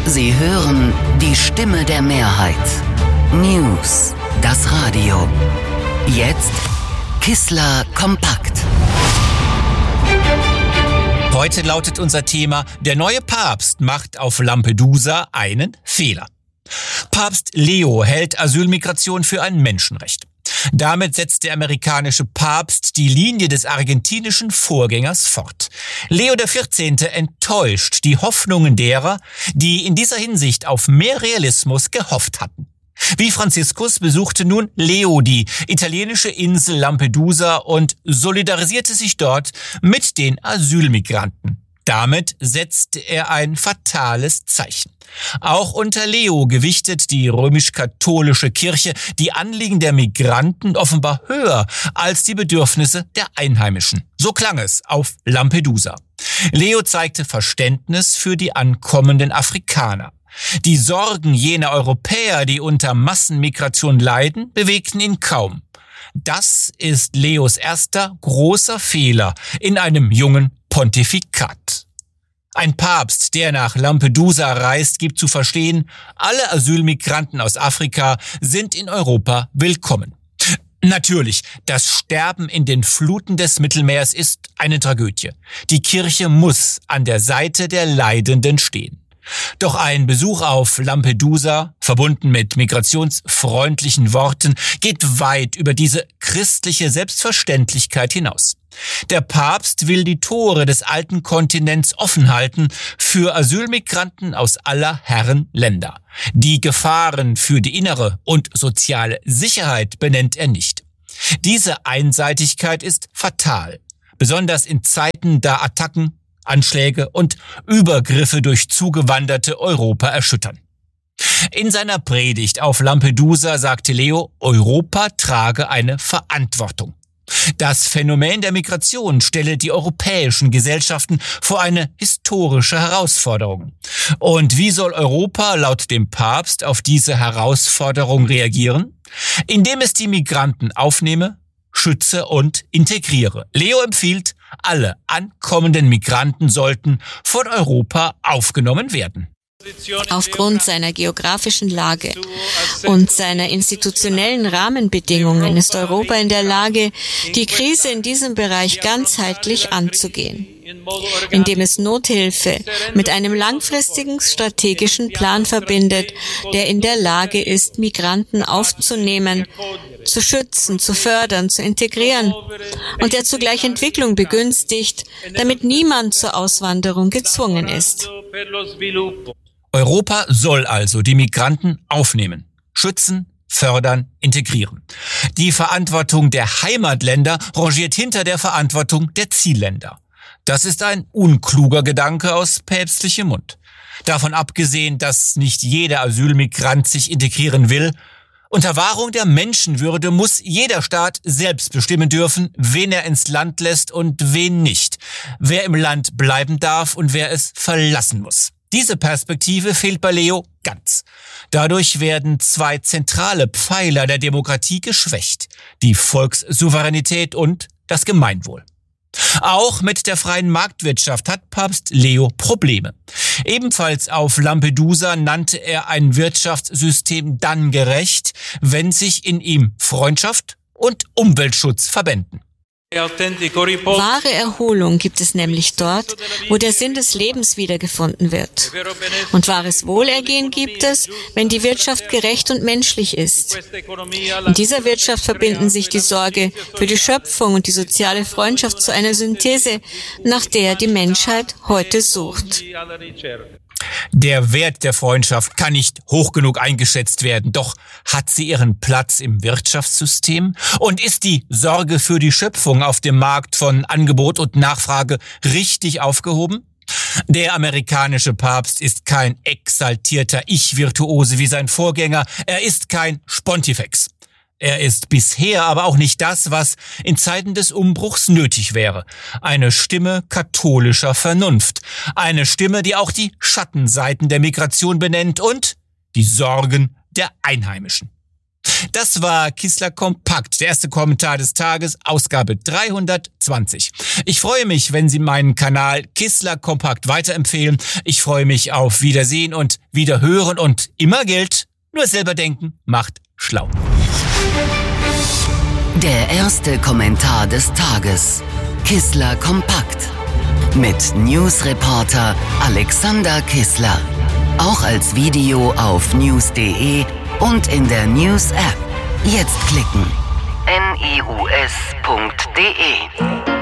Sie hören die Stimme der Mehrheit. News, das Radio. Jetzt Kissler kompakt. Heute lautet unser Thema: Der neue Papst macht auf Lampedusa einen Fehler. Papst Leo hält Asylmigration für ein Menschenrecht. Damit setzt der amerikanische Papst die Linie des argentinischen Vorgängers fort. Leo XIV. Enttäuscht die Hoffnungen derer, die in dieser Hinsicht auf mehr Realismus gehofft hatten. Wie Franziskus besuchte nun Leo die italienische Insel Lampedusa und solidarisierte sich dort mit den Asylmigranten. Damit setzte er ein fatales Zeichen. Auch unter Leo gewichtet die römisch-katholische Kirche die Anliegen der Migranten offenbar höher als die Bedürfnisse der Einheimischen. So klang es auf Lampedusa. Leo zeigte Verständnis für die ankommenden Afrikaner. Die Sorgen jener Europäer, die unter Massenmigration leiden, bewegten ihn kaum. Das ist Leos erster großer Fehler in einem jungen Pontifikat. Ein Papst, der nach Lampedusa reist, gibt zu verstehen, alle Asylmigranten aus Afrika sind in Europa willkommen. Natürlich, das Sterben in den Fluten des Mittelmeers ist eine Tragödie. Die Kirche muss an der Seite der Leidenden stehen. Doch ein Besuch auf Lampedusa, verbunden mit migrationsfreundlichen Worten, geht weit über diese christliche Selbstverständlichkeit hinaus. Der Papst will die Tore des alten Kontinents offen halten für Asylmigranten aus aller Herren Länder. Die Gefahren für die innere und soziale Sicherheit benennt er nicht. Diese Einseitigkeit ist fatal, besonders in Zeiten, da Attacken, Anschläge und Übergriffe durch Zugewanderte Europa erschüttern. In seiner Predigt auf Lampedusa sagte Leo, Europa trage eine Verantwortung. Das Phänomen der Migration stelle die europäischen Gesellschaften vor eine historische Herausforderung. Und wie soll Europa laut dem Papst auf diese Herausforderung reagieren? Indem es die Migranten aufnehme, schütze und integriere. Leo empfiehlt, alle ankommenden Migranten sollten von Europa aufgenommen werden. Aufgrund seiner geografischen Lage und seiner institutionellen Rahmenbedingungen ist Europa in der Lage, die Krise in diesem Bereich ganzheitlich anzugehen, indem es Nothilfe mit einem langfristigen strategischen Plan verbindet, der in der Lage ist, Migranten aufzunehmen, zu schützen, zu fördern, zu integrieren und der zugleich Entwicklung begünstigt, damit niemand zur Auswanderung gezwungen ist. Europa soll also die Migranten aufnehmen, schützen, fördern, integrieren. Die Verantwortung der Heimatländer rangiert hinter der Verantwortung der Zielländer. Das ist ein unkluger Gedanke aus päpstlichem Mund. Davon abgesehen, dass nicht jeder Asylmigrant sich integrieren will, unter Wahrung der Menschenwürde muss jeder Staat selbst bestimmen dürfen, wen er ins Land lässt und wen nicht, wer im Land bleiben darf und wer es verlassen muss. Diese Perspektive fehlt bei Leo ganz. Dadurch werden zwei zentrale Pfeiler der Demokratie geschwächt: die Volkssouveränität und das Gemeinwohl. Auch mit der freien Marktwirtschaft hat Papst Leo Probleme. Ebenfalls auf Lampedusa nannte er ein Wirtschaftssystem dann gerecht, wenn sich in ihm Freundschaft und Umweltschutz verbänden. Wahre Erholung gibt es nämlich dort, wo der Sinn des Lebens wiedergefunden wird. Und wahres Wohlergehen gibt es, wenn die Wirtschaft gerecht und menschlich ist. In dieser Wirtschaft verbinden sich die Sorge für die Schöpfung und die soziale Freundschaft zu einer Synthese, nach der die Menschheit heute sucht. Der Wert der Freundschaft kann nicht hoch genug eingeschätzt werden, doch hat sie ihren Platz im Wirtschaftssystem? Und ist die Sorge für die Schöpfung auf dem Markt von Angebot und Nachfrage richtig aufgehoben? Der amerikanische Papst ist kein exaltierter Ich-Virtuose wie sein Vorgänger, er ist kein Spontifex. Er ist bisher aber auch nicht das, was in Zeiten des Umbruchs nötig wäre. Eine Stimme katholischer Vernunft. Eine Stimme, die auch die Schattenseiten der Migration benennt und die Sorgen der Einheimischen. Das war Kissler Kompakt, der erste Kommentar des Tages, Ausgabe 320. Ich freue mich, wenn Sie meinen Kanal Kissler Kompakt weiterempfehlen. Ich freue mich auf Wiedersehen und Wiederhören und immer gilt, nur selber denken macht schlau. Der erste Kommentar des Tages. Kissler Kompakt. Mit Newsreporter Alexander Kissler. Auch als Video auf news.de und in der News-App. Jetzt klicken. news.de